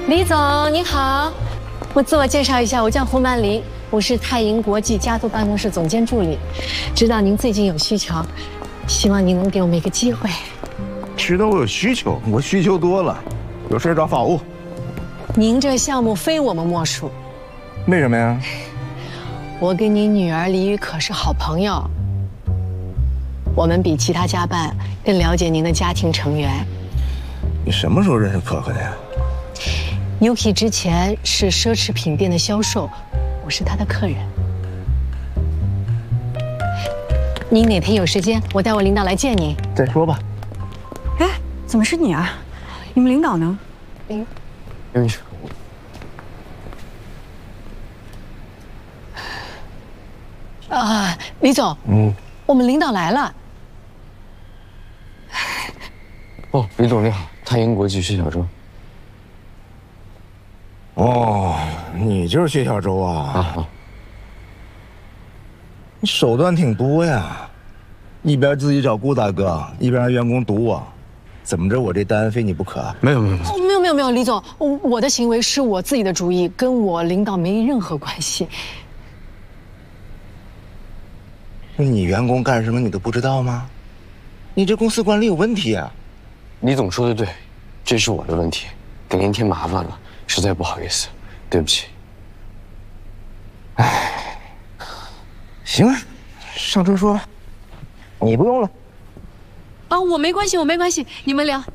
李总您好，我自我介绍一下，我叫胡曼玲，我是泰银国际家族办公室总监助理。知道您最近有需求，希望您能给我们一个机会。 知道我有需求，我需求多了，有事找法务。 您这项目非我们莫属。 为什么呀？ 我跟您女儿李宇可是好朋友，我们比其他家办更了解您的家庭成员。 你什么时候认识可可的呀 ？Yuki 之前是奢侈品店的销售，我是他的客人。您哪天有时间，我带我领导来见您。 再说吧。 哎，怎么是你啊？你们领导呢？ 没事。 李总，我们领导来了。 哦，李总你好，泰银国际薛小舟。 哦，你就是薛小舟啊？ 啊， 你手段挺多呀，一边自己找顾大哥，一边让员工堵我，怎么着我这单非你不可？ 没有， 李总，我的行为是我自己的主意，跟我领导没任何关系。 你员工干什么你都不知道吗？你这公司管理有问题啊！ 李总说的对，这是我的问题，给您添麻烦了，实在不好意思，对不起。 哎，行啊，上车说吧，你不用了。 我没关系，你们聊。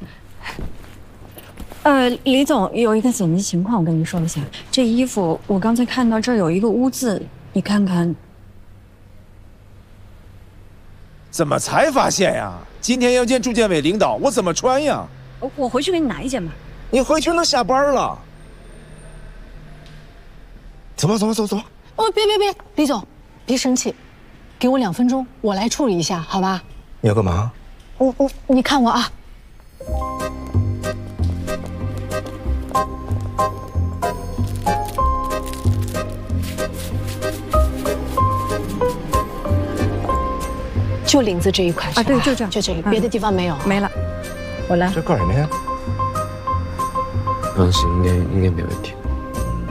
李总，有一个紧急情况，我跟您说一下。这衣服我刚才看到这儿有一个污渍，你看看。 怎么才发现呀？今天要见住建委领导，我怎么穿呀？ 我回去给你拿一件吧。 你回去能下班了。走吧。 别，李总，别生气，给我2分钟，我来处理一下，好吧？ 你要干嘛？ 你看我啊。就领子这一块啊， 对，就这样， 就这个，别的地方没有， 没了。我来。 这干什么呀？ 放心，应该没问题。